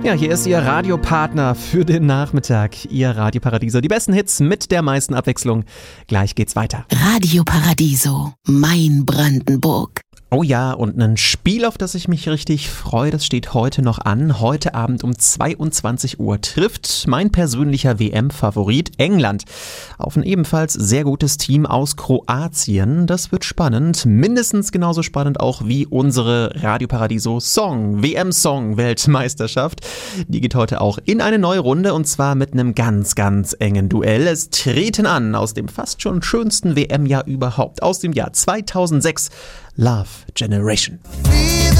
Ja, hier ist Ihr Radiopartner für den Nachmittag, Ihr Radio Paradiso. Die besten Hits mit der meisten Abwechslung. Gleich geht's weiter. Radio Paradiso, mein Brandenburg. Oh ja, und ein Spiel, auf das ich mich richtig freue, das steht heute noch an. Heute Abend um 22 Uhr trifft mein persönlicher WM-Favorit England auf ein ebenfalls sehr gutes Team aus Kroatien. Das wird spannend, mindestens genauso spannend auch wie unsere Radio Paradiso WM-Song-Weltmeisterschaft. Die geht heute auch in eine neue Runde und zwar mit einem ganz, ganz engen Duell. Es treten an aus dem fast schon schönsten WM-Jahr überhaupt, aus dem Jahr 2006, Love Generation.